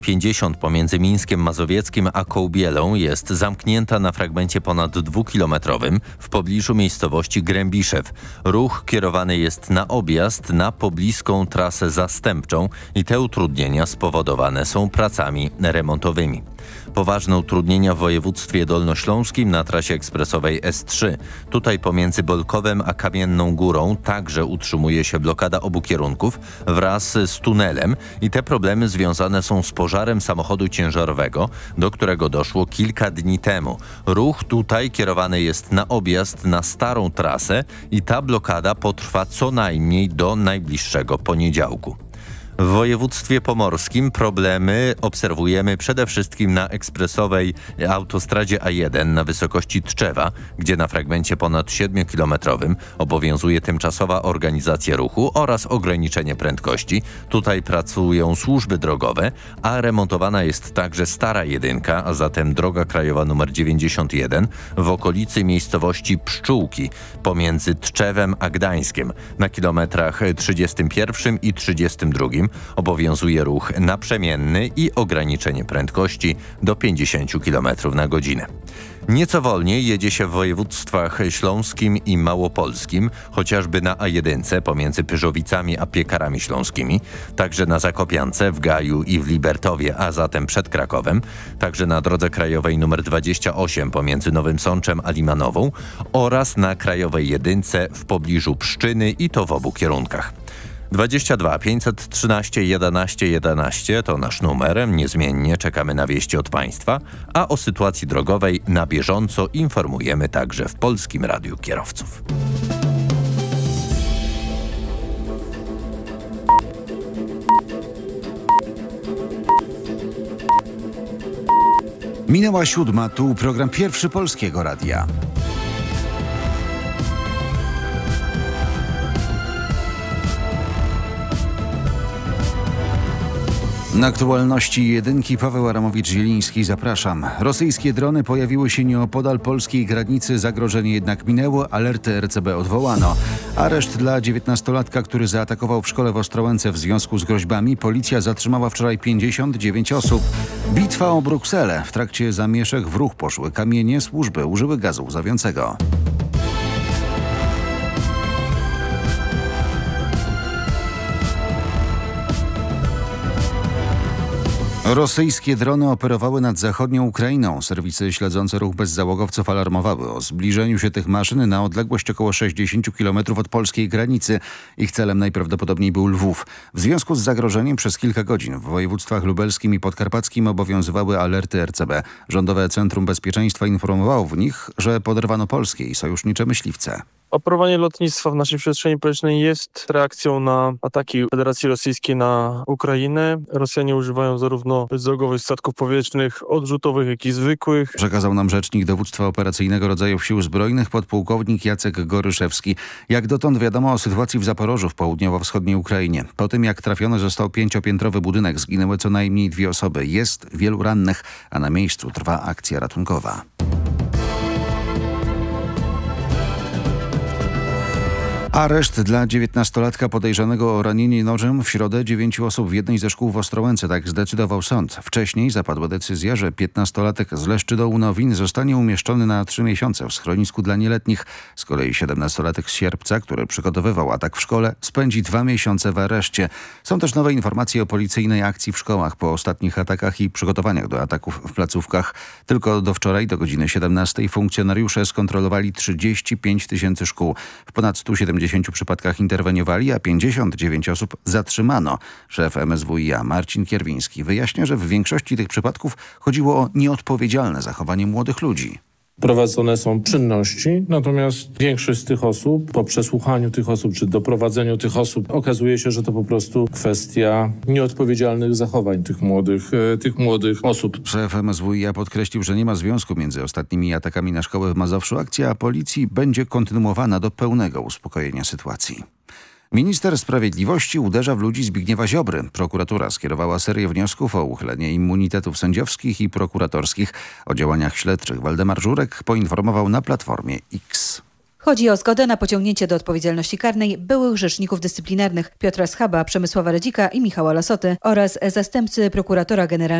50 pomiędzy Mińskiem Mazowieckim a Kołbielą jest zamknięta na fragmencie ponad 2-kilometrowym w pobliżu miejscowości Grębiszew. Ruch kierowany jest na objazd na pobliską trasę zastępczą i te utrudnienia spowodowane są pracami remontowymi. Poważne utrudnienia w województwie dolnośląskim na trasie ekspresowej S3. Tutaj pomiędzy Bolkowem a Kamienną Górą także utrzymuje się blokada obu kierunków wraz z tunelem i te problemy związane są z pożarem samochodu ciężarowego, do którego doszło kilka dni temu. Ruch tutaj kierowany jest na objazd na starą trasę i ta blokada potrwa co najmniej do najbliższego poniedziałku. W województwie pomorskim problemy obserwujemy przede wszystkim na ekspresowej autostradzie A1 na wysokości Tczewa, gdzie na fragmencie ponad 7-kilometrowym obowiązuje tymczasowa organizacja ruchu oraz ograniczenie prędkości. Tutaj pracują służby drogowe, a remontowana jest także stara jedynka, a zatem droga krajowa nr 91 w okolicy miejscowości Pszczółki pomiędzy Tczewem a Gdańskiem. Na kilometrach 31 i 32 obowiązuje ruch naprzemienny i ograniczenie prędkości do 50 km na godzinę. Nieco wolniej jedzie się w województwach śląskim i małopolskim, chociażby na A1 pomiędzy Pyrzowicami a Piekarami Śląskimi, także na Zakopiance, w Gaju i w Libertowie, a zatem przed Krakowem, także na drodze krajowej nr 28 pomiędzy Nowym Sączem a Limanową oraz na krajowej jedynce w pobliżu Pszczyny i to w obu kierunkach. 22 513 11 11 to nasz numer. Niezmiennie czekamy na wieści od Państwa, a o sytuacji drogowej na bieżąco informujemy także w Polskim Radiu Kierowców. Minęła 7, tu program Pierwszy Polskiego Radia. Na aktualności jedynki Paweł Adamowicz-Zieliński, zapraszam. Rosyjskie drony pojawiły się nieopodal polskiej granicy, zagrożenie jednak minęło, alerty RCB odwołano. Areszt dla 19-latka, który zaatakował w szkole w Ostrołęce w związku z groźbami. Policja zatrzymała wczoraj 59 osób. Bitwa o Brukselę. W trakcie zamieszek w ruch poszły kamienie, służby użyły gazu łzawiącego. Rosyjskie drony operowały nad zachodnią Ukrainą. Serwisy śledzące ruch bezzałogowców alarmowały o zbliżeniu się tych maszyn na odległość około 60 km od polskiej granicy. Ich celem najprawdopodobniej był Lwów. W związku z zagrożeniem przez kilka godzin w województwach lubelskim i podkarpackim obowiązywały alerty RCB. Rządowe Centrum Bezpieczeństwa informowało w nich, że poderwano polskie i sojusznicze myśliwce. Operowanie lotnictwa w naszej przestrzeni powietrznej jest reakcją na ataki Federacji Rosyjskiej na Ukrainę. Rosjanie używają zarówno bezdrogowych statków powietrznych, odrzutowych, jak i zwykłych. Przekazał nam rzecznik Dowództwa Operacyjnego Rodzajów Sił Zbrojnych podpułkownik Jacek Goryszewski. Jak dotąd wiadomo o sytuacji w Zaporożu w południowo-wschodniej Ukrainie. Po tym jak trafiony został 5-piętrowy budynek, zginęły co najmniej 2 osoby. Jest wielu rannych, a na miejscu trwa akcja ratunkowa. Areszt dla 19-latka podejrzanego o ranienie nożem w środę 9 osób w jednej ze szkół w Ostrołęce. Tak zdecydował sąd. Wcześniej zapadła decyzja, że 15-latek z Leszczydołu Nowin zostanie umieszczony na 3 miesiące w schronisku dla nieletnich. Z kolei 17-latek z Sierpca, który przygotowywał atak w szkole, spędzi 2 miesiące w areszcie. Są też nowe informacje o policyjnej akcji w szkołach po ostatnich atakach i przygotowaniach do ataków w placówkach. Tylko do wczoraj, do godziny 17 funkcjonariusze skontrolowali 35 000 szkół. W ponad 170 przypadkach interweniowali, a 59 osób zatrzymano. Szef MSWiA Marcin Kierwiński wyjaśnia, że w większości tych przypadków chodziło o nieodpowiedzialne zachowanie młodych ludzi. Prowadzone są czynności, natomiast większość z tych osób, po przesłuchaniu tych osób czy doprowadzeniu tych osób, okazuje się, że to po prostu kwestia nieodpowiedzialnych zachowań tych młodych osób. Szef MSWiA podkreślił, że nie ma związku między ostatnimi atakami na szkołę w Mazowszu. Akcja policji będzie kontynuowana do pełnego uspokojenia sytuacji. Minister Sprawiedliwości uderza w ludzi Zbigniewa Ziobry. Prokuratura skierowała serię wniosków o uchylenie immunitetów sędziowskich i prokuratorskich. O działaniach śledczych Waldemar Żurek poinformował na Platformie X. Chodzi o zgodę na pociągnięcie do odpowiedzialności karnej byłych rzeczników dyscyplinarnych Piotra Schaba, Przemysława Redzika i Michała Lasoty oraz zastępcy prokuratora generalnego